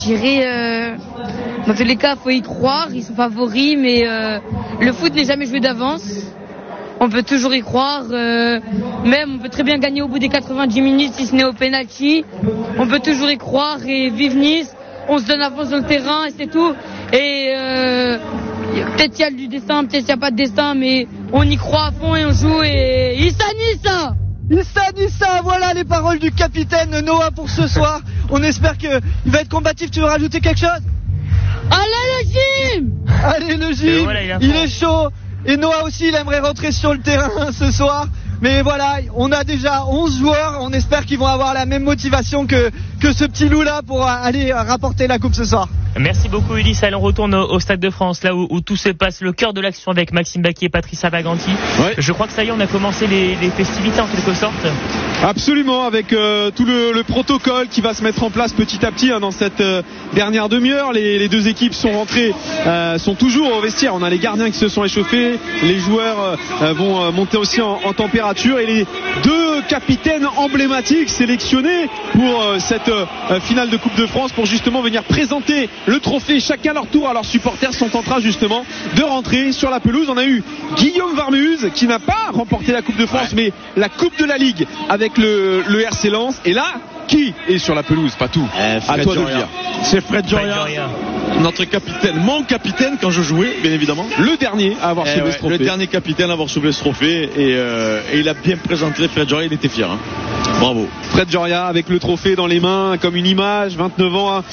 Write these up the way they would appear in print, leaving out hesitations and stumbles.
Je dirais, dans tous les cas, faut y croire, ils sont favoris, mais le foot n'est jamais joué d'avance. On peut toujours y croire, même on peut très bien gagner au bout des 90 minutes si ce n'est au penalty. On peut toujours y croire et vive Nice, on se donne à fond sur le terrain et c'est tout. Et peut-être il y a du destin, peut-être il n'y a pas de destin, mais on y croit à fond et on joue et Issa Nissa! Issa, voilà les paroles du capitaine Noah pour ce soir. On espère qu'il va être combatif. Tu veux rajouter quelque chose? Allez le gym! Allez le gym, voilà, il est chaud. Et Noah aussi, il aimerait rentrer sur le terrain ce soir. Mais voilà, on a déjà 11 joueurs. On espère qu'ils vont avoir la même motivation que ce petit loup là pour aller rapporter la coupe ce soir. Merci beaucoup Ulysse. Allez, on retourne au Stade de France, là où tout se passe, le cœur de l'action avec Maxime Baquier et Patrice Abaganti. Ouais. Je crois que ça y est, on a commencé les festivités en quelque sorte. Absolument, avec tout le protocole qui va se mettre en place petit à petit dans cette dernière demi-heure. Les deux équipes sont rentrées, sont toujours au vestiaire. On a les gardiens qui se sont échauffés, les joueurs vont monter aussi en température, et les deux capitaines emblématiques sélectionnés pour cette finale de Coupe de France, pour justement venir présenter le trophée chacun leur tour à leurs supporters, sont en train justement de rentrer sur la pelouse. On a eu Guillaume Varmuse qui n'a pas remporté la Coupe de France, mais la Coupe de la Ligue avec le RC Lens. Et là, qui est sur la pelouse? Pas tout. À toi de le dire. C'est Fred Joria, notre capitaine, mon capitaine quand je jouais, bien évidemment. Le dernier à avoir soulevé ce trophée. Le dernier capitaine à avoir soulevé ce trophée, et il a bien présenté. Fred Joria, il était fier. Bravo. Fred Joria avec le trophée dans les mains comme une image, 29 ans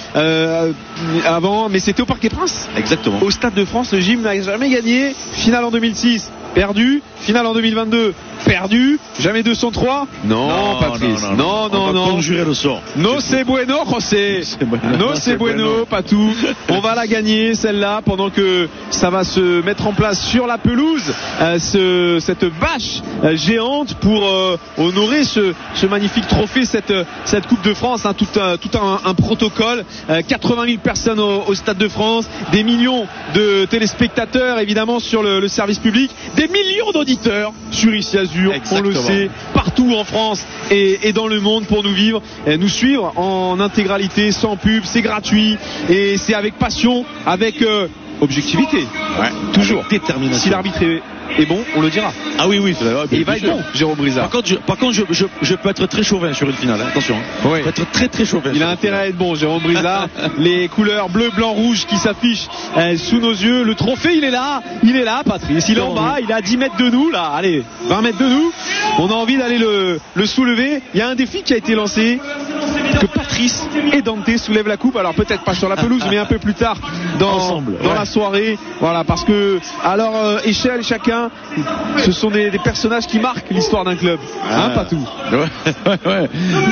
avant, mais c'était au Parc des Princes. Exactement. Au Stade de France, le gym n'a jamais gagné. Finale en 2006, perdu. Finale en 2022, perdu. Jamais 203. Non, Patrice. Non. On va conjurer le sort. No c'est bueno, José. No c'est bueno, pas tout. On va la gagner celle-là pendant que ça va se mettre en place sur la pelouse, cette bâche géante pour honorer ce magnifique trophée, cette Coupe de France, tout un protocole. 80 000 personnes au Stade de France, des millions de téléspectateurs évidemment sur le service public, des millions d'auditeurs sur Ici Azur. Exactement. On le sait, partout en France et dans le monde, pour nous suivre en intégralité, sans pub. C'est gratuit et c'est avec passion, avec objectivité. Ouais, toujours. Avec détermination. Si l'arbitre est bon, on le dira. Ah oui, il va être bon, Jérôme Brizard. Par contre, je peux être très chauvin sur une finale, attention. Oui. Je peux être très très chauvin. Il a intérêt à être bon, Jérôme Brizard. Les couleurs bleu, blanc, rouge qui s'affichent sous nos yeux. Le trophée, il est là, Patrice. Il est en bas, il est à 10 mètres de nous, là. Allez, 20 mètres de nous. On a envie d'aller le soulever. Il y a un défi qui a été lancé, que Patrice et Dante soulèvent la coupe. Alors peut-être pas sur la pelouse, mais un peu plus tard dans la soirée. Voilà, parce que à leur échelle, chacun, ce sont des personnages qui marquent l'histoire d'un club. Pas tout. Ouais.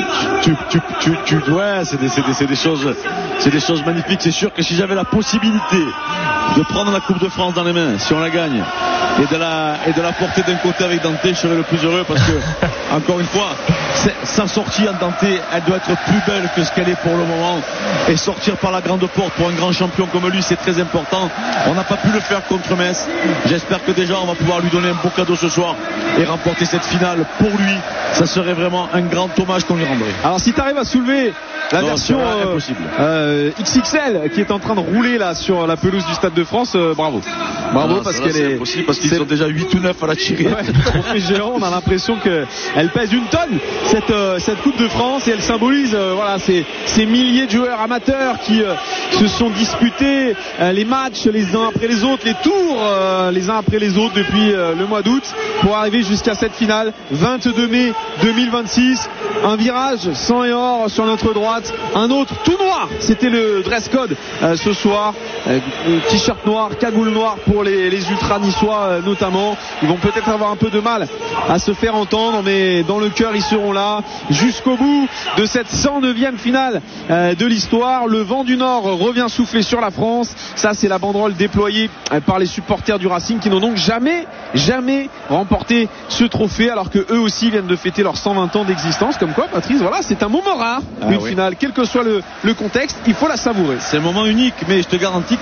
C'est des choses magnifiques. C'est sûr que si j'avais la possibilité de prendre la Coupe de France dans les mains, si on la gagne, et de la porter d'un côté avec Dante, je serais le plus heureux, parce que encore une fois, sa sortie en Dante, elle doit être plus belle que ce qu'elle est pour le moment, et sortir par la grande porte pour un grand champion comme lui, c'est très important. On n'a pas pu le faire contre Metz. J'espère que déjà on va pouvoir lui donner un beau cadeau ce soir et remporter cette finale pour lui. Ça serait vraiment un grand hommage qu'on lui rendrait. Alors si tu arrives à soulever la version XXL qui est en train de rouler là sur la pelouse du Stade de France, bravo, parce qu'elle est impossible, parce qu'ils sont déjà 8 ou 9 à la tirer. Trophée géant, on a l'impression qu'elle pèse une tonne, cette Coupe de France, et elle symbolise ces milliers de joueurs amateurs qui se sont disputés les matchs les uns après les autres, les tours les uns après les autres depuis le mois d'août, pour arriver jusqu'à cette finale 22 mai 2026. Un virage sang et or sur notre droite, un autre tout noir, c'était le dress code ce soir, t-shirt noir, cagoule noire pour les ultras niçois notamment. Ils vont peut-être avoir un peu de mal à se faire entendre, mais dans le cœur ils seront là jusqu'au bout de cette 109e finale de l'histoire. Le vent du Nord revient souffler sur la France. Ça, c'est la banderole déployée par les supporters du Racing, qui n'ont donc jamais remporté ce trophée, alors que eux aussi viennent de fêter leurs 120 ans d'existence. Comme quoi, Patrice, voilà, c'est un moment rare, une finale, quel que soit le contexte, il faut la savourer. C'est un moment unique, mais je te garantis que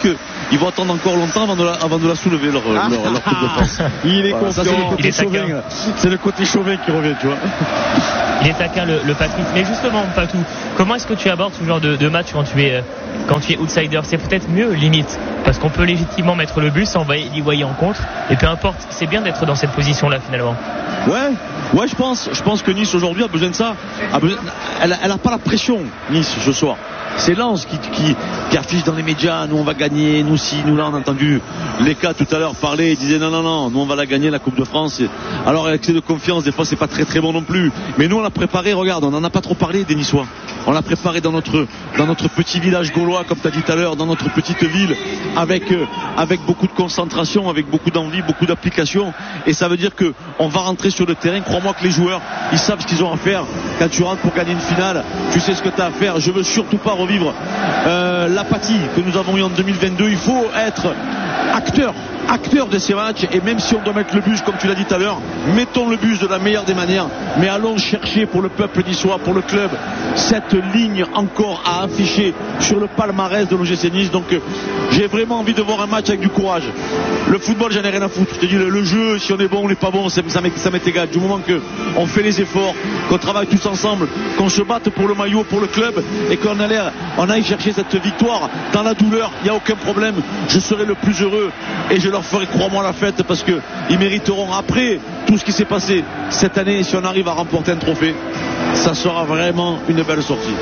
ils vont attendre encore longtemps avant de la soulever leur Coupe de France. Il est confiant. Ça, c'est le côté chauvin qui revient, tu vois. Il est taquin le Patrice. Mais justement, Patou, comment est-ce que tu abordes ce genre de match quand tu es outsider? C'est peut-être mieux, limite, parce qu'on peut légitimement mettre le but sans envoyer en contre. Et peu importe, c'est bien d'être dans cette position-là finalement. Ouais, je pense que Nice aujourd'hui a besoin de ça. Elle a pas la pression, Nice, ce soir. C'est Lens qui affiche dans les médias, nous on va gagner, nous si, nous là. On a entendu les cas tout à l'heure parler, ils disaient non, nous on va la gagner la Coupe de France. Alors excès de confiance, des fois c'est pas très très bon non plus. Mais nous on l'a préparé, regarde, on n'en a pas trop parlé des Niçois. On l'a préparé dans notre petit village gaulois, comme tu as dit tout à l'heure, dans notre petite ville, avec beaucoup de concentration, avec beaucoup d'envie, beaucoup d'application. Et ça veut dire que on va rentrer sur le terrain. Crois-moi que les joueurs, ils savent ce qu'ils ont à faire. Quand tu rentres pour gagner une finale, tu sais ce que tu as à faire. Je veux surtout pas revivre l'apathie que nous avons eue en 2022. Il faut être acteur de ces matchs, et même si on doit mettre le bus comme tu l'as dit tout à l'heure, mettons le bus de la meilleure des manières, mais allons chercher pour le peuple niçois, pour le club, cette ligne encore à afficher sur le palmarès de l'OGC Nice. Donc j'ai vraiment envie de voir un match avec du courage. Le football, j'en ai rien à foutre, je te dis, le jeu, si on est bon ou on n'est pas bon, ça m'est égal, du moment qu'on fait les efforts, qu'on travaille tous ensemble, qu'on se batte pour le maillot, pour le club, et qu'on aille chercher cette victoire dans la douleur. Il n'y a aucun problème, je serai le plus heureux et je leur ferai, crois-moi, la fête, parce qu'ils mériteront, après tout ce qui s'est passé cette année, si on arrive à remporter un trophée, ça sera vraiment une belle sortie.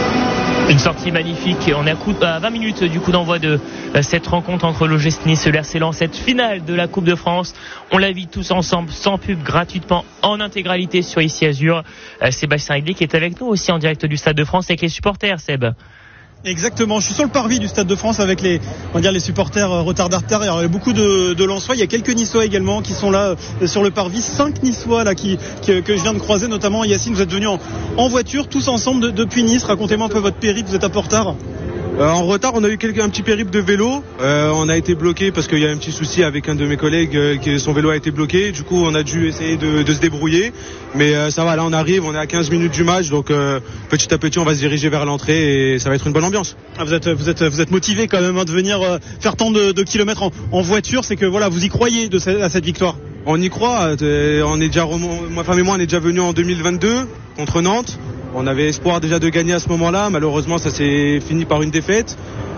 Une sortie magnifique. On est à 20 minutes du coup d'envoi de cette rencontre entre l'OGC Nice et le RC Lens, cette finale de la Coupe de France. On la vit tous ensemble, sans pub, gratuitement, en intégralité sur Ici Azur. Sébastien Rigley qui est avec nous aussi en direct du Stade de France avec les supporters, Seb. Exactement, je suis sur le parvis du Stade de France avec les supporters retardataires. Il y a beaucoup de Lensois, il y a quelques Niçois également qui sont là sur le parvis, 5 Niçois là que je viens de croiser, notamment Yacine. Vous êtes venus en voiture tous ensemble depuis Nice. Racontez-moi un peu votre périple, vous êtes un peu en retard. En retard, on a eu un petit périple de vélo. On a été bloqué parce qu'il y a un petit souci avec un de mes collègues, son vélo a été bloqué. Du coup, on a dû essayer de se débrouiller. Mais ça va, là on arrive, on est à 15 minutes du match. Donc petit à petit, on va se diriger vers l'entrée et ça va être une bonne ambiance. Vous êtes motivé quand même de venir faire tant de kilomètres en voiture. C'est que voilà, vous y croyez à cette victoire. On y croit. On est déjà, ma femme et moi, on est déjà venus en 2022 contre Nantes. On avait espoir déjà de gagner à ce moment-là. Malheureusement, ça s'est fini par une défaite.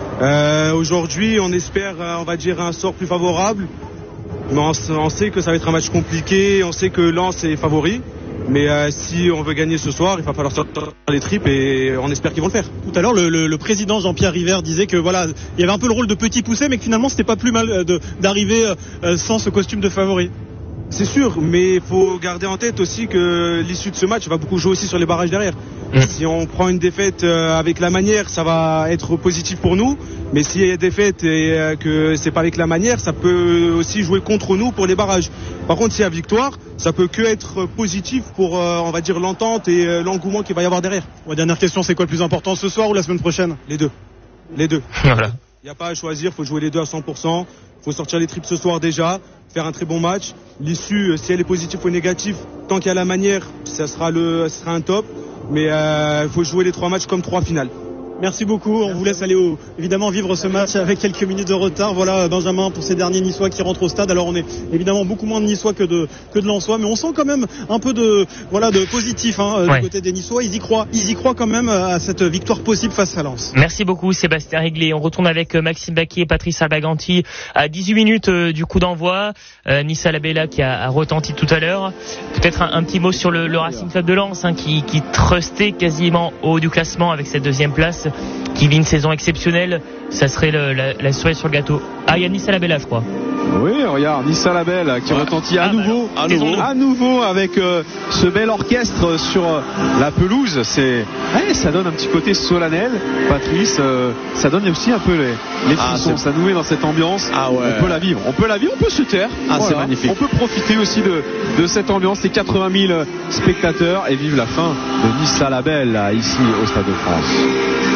Aujourd'hui, on espère, on va dire, un sort plus favorable. Mais on sait que ça va être un match compliqué. On sait que Lens est favori. Mais si on veut gagner ce soir, il va falloir sortir les tripes et on espère qu'ils vont le faire. Tout à l'heure, le président Jean-Pierre River disait que voilà, il y avait un peu le rôle de petit poussé, mais que finalement, c'était pas plus mal d'arriver sans ce costume de favori. C'est sûr, mais il faut garder en tête aussi que l'issue de ce match va beaucoup jouer aussi sur les barrages derrière. Si on prend une défaite avec la manière, ça va être positif pour nous. Mais s'il y a une défaite et que c'est pas avec la manière, ça peut aussi jouer contre nous pour les barrages. Par contre, s'il y a victoire, ça peut que être positif pour, on va dire, l'entente et l'engouement qu'il va y avoir derrière. Dernière question, c'est quoi le plus important, ce soir ou la semaine prochaine ? Les deux. Voilà. Il n'y a pas à choisir, il faut jouer les deux à 100%. Il faut sortir les tripes ce soir déjà, faire un très bon match. L'issue, si elle est positive ou négative, tant qu'il y a la manière, ça sera un top. Mais il faut jouer les 3 matchs comme 3 finales. Merci beaucoup. On vous laisse aller évidemment vivre ce match avec quelques minutes de retard. Voilà Benjamin pour ces derniers Niçois qui rentrent au stade. Alors on est évidemment beaucoup moins de Niçois que de Lensois, mais on sent quand même un peu de positif du côté des Niçois. Ils y croient quand même à cette victoire possible face à Lens. Merci beaucoup Sébastien Rigley. On retourne avec Maxime Baquier et Patrice Albaganti à 18 minutes du coup d'envoi. Nissa Labella qui a retenti tout à l'heure. Peut-être un petit mot sur le Racing Club de Lens qui trustait quasiment au haut du classement avec cette deuxième place, qui vit une saison exceptionnelle. Ça serait la cerise sur le gâteau. Il y a Nissa Labella, je crois. Oui, regarde, Nissa Labella qui retentit à nouveau avec ce bel orchestre sur la pelouse. Ça donne un petit côté solennel, Patrice. Ça donne aussi un peu les frissons. Ça nous met dans cette ambiance. On peut la vivre, on peut se taire. C'est magnifique. On peut profiter aussi de cette ambiance, les 80 000 spectateurs, et vivre la fin de Nissa Labella ici au Stade de France.